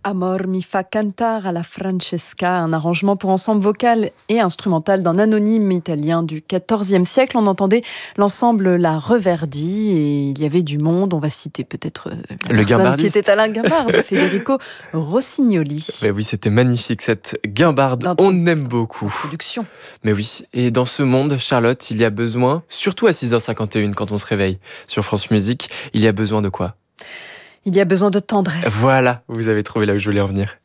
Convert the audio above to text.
Amor mi fa cantar alla Francesca, un arrangement pour ensemble vocal et instrumental d'un anonyme italien du XIVe siècle. On entendait l'ensemble La Reverdit et il y avait du monde. On va citer peut-être la Le personne qui guimbardiste. était Alain Gambard, de Federico Rossignoli. Mais oui, c'était magnifique cette guimbarde, on aime beaucoup. Production. Mais oui, et dans ce monde, Charlotte, il y a besoin, surtout à 6h51 quand on se réveille sur France Musique, il y a besoin de quoi ? Il y a besoin de tendresse. Voilà, vous avez trouvé là où je voulais en venir.